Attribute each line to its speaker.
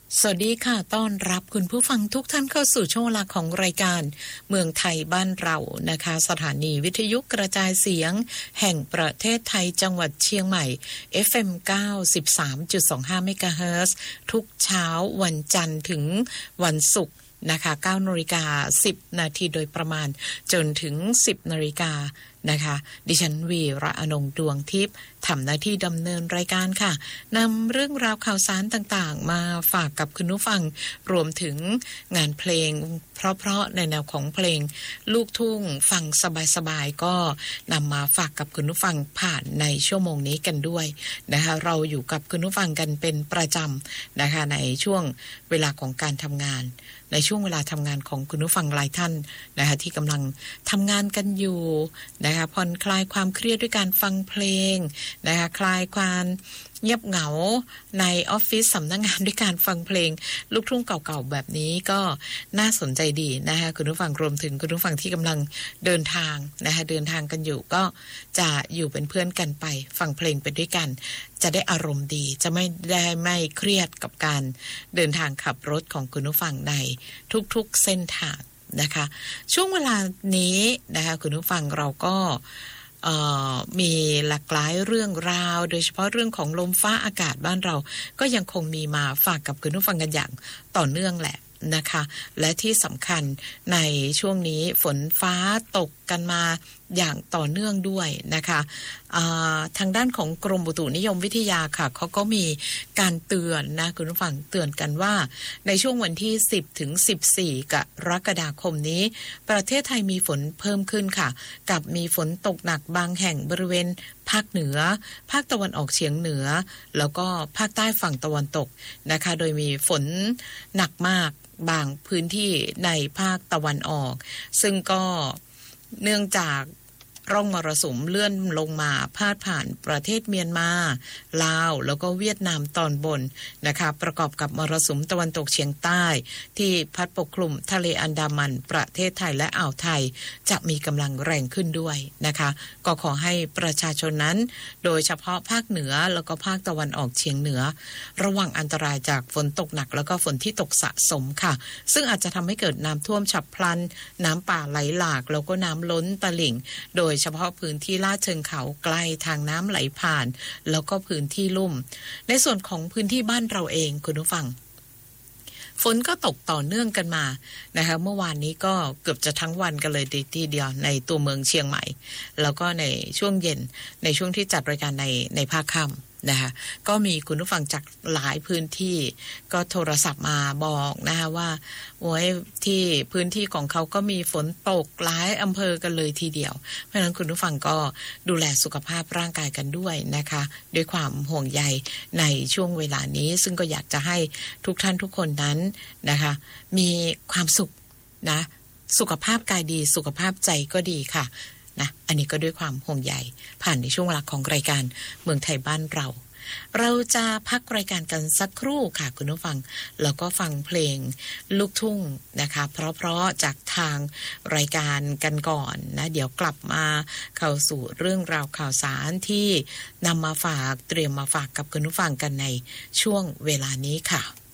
Speaker 1: สวัสดีค่ะต้อนรับคุณผู้ฟังทุกท่านเข้าสู่ช่วงเวลาของรายการเมืองไทยบ้านเรานะคะสถานีวิทยุกระจายเสียงแห่งประเทศไทยจังหวัดเชียงใหม่ FM 93.25 เมกะเฮิรตซ์ทุกเช้าวันจันทร์ถึงวันศุกร์นะคะ9:10 น.โดยประมาณจนถึง 10:00 น.นะคะดิฉันวีระอนงค์ดวงทิพย์ทำหน้าที่ดำเนินรายการค่ะนำเรื่องราวข่าวสารต่างๆมาฝากกับคุณผู้ฟังรวมถึงงานเพลงเพราะๆในแนวของเพลงลูกทุ่งฟังสบายๆก็นำมาฝากกับคุณผู้ฟังผ่านในชั่วโมงนี้กันด้วยนะคะเราอยู่กับคุณผู้ฟังกันเป็นประจำนะคะในช่วงเวลาของการทำงานในช่วงเวลาทำงานของคุณผู้ฟังหลายท่านนะคะที่กำลังทำงานกันอยู่นะคะผ่อนคลายความเครียดด้วยการฟังเพลงนะคะคลายความเงียบเหงาในออฟฟิศสำนักงานด้วยการฟังเพลงลูกทุ่งเก่าๆแบบนี้ก็น่าสนใจดีนะคะคุณผู้ฟังรวมถึงคุณผู้ฟังที่กำลังเดินทางนะคะเดินทางกันอยู่ก็จะอยู่เป็นเพื่อนกันไปฟังเพลงไปด้วยกันจะได้อารมณ์ดีจะไม่เครียดกับการเดินทางขับรถของคุณผู้ฟังในทุกๆเส้นทางนะคะช่วงเวลานี้นะคะคุณผู้ฟังเราก็มีหลากหลายเรื่องราวโดยเฉพาะเรื่องของลมฟ้าอากาศบ้านเราก็ยังคงมีมาฝากกับคุณผู้ฟังกันอย่างต่อเนื่องแหละนะคะและที่สำคัญในช่วงนี้ฝนฟ้าตกกันมาอย่างต่อเนื่องด้วยนะคะทางด้านของกรมอุตุนิยมวิทยาค่ะเขาก็มีการเตือนนะคุณผู้ฟังเตือนกันว่าในช่วงวันที่10ถึง14กรกฎาคมนี้ประเทศไทยมีฝนเพิ่มขึ้นค่ะกับมีฝนตกหนักบางแห่งบริเวณภาคเหนือภาคตะวันออกเฉียงเหนือแล้วก็ภาคใต้ฝั่งตะวันตกนะคะโดยมีฝนหนักมากบางพื้นที่ในภาคตะวันออกซึ่งก็เนื่องจากร่องมรสุมเลื่อนลงมาพาดผ่านประเทศเมียนมาลาวแล้วก็เวียดนามตอนบนนะคะประกอบกับมรสุมตะวันตกเฉียงใต้ที่พัดปกคลุมทะเลอันดามันประเทศไทยและอ่าวไทยจะมีกำลังแรงขึ้นด้วยนะคะก็ขอให้ประชาชนนั้นโดยเฉพาะภาคเหนือแล้วก็ภาคตะวันออกเฉียงเหนือระวังอันตรายจากฝนตกหนักแล้วก็ฝนที่ตกสะสมค่ะซึ่งอาจจะทำให้เกิดน้ำท่วมฉับพลันน้ำป่าไหลหลากแล้วก็น้ำล้นตลิ่งโดยเฉพาะพื้นที่ลาดเชิงเขาใกล้ทางน้ำไหลผ่านแล้วก็พื้นที่ลุ่มในส่วนของพื้นที่บ้านเราเองคุณผู้ฟังฝนก็ตกต่อเนื่องกันมานะคะเมื่อวานนี้ก็เกือบจะทั้งวันกันเลยทีเดียวในตัวเมืองเชียงใหม่แล้วก็ในช่วงเย็นในช่วงที่จัดรายการในภาคค่ำนะคะก็มีคุณผู้ฟังจากหลายพื้นที่ก็โทรศัพท์มาบอกนะคะว่าโอ้ยที่พื้นที่ของเขาก็มีฝนตกหลายอำเภอกันเลยทีเดียวเพราะฉะนั้นคุณผู้ฟังก็ดูแลสุขภาพร่างกายกันด้วยนะคะด้วยความห่วงใยในช่วงเวลานี้ซึ่งก็อยากจะให้ทุกท่านทุกคนนั้นนะคะมีความสุขนะสุขภาพกายดีสุขภาพใจก็ดีค่ะนะอันนี้ก็ด้วยความห่วงใยผ่านในช่วงเวลาของรายการเมืองไทยบ้านเราจะพักรายการกันสักครู่ค่ะคุณผู้ฟังแล้วก็ฟังเพลงลูกทุ่งนะคะเพราะๆจากทางรายการกันก่อนนะเดี๋ยวกลับมาเข้าสู่เรื่องราวข่าวสารที่นำมาฝากเตรียมมาฝากกับคุณผู้ฟังกันในช่วงเวลานี้ค่ะ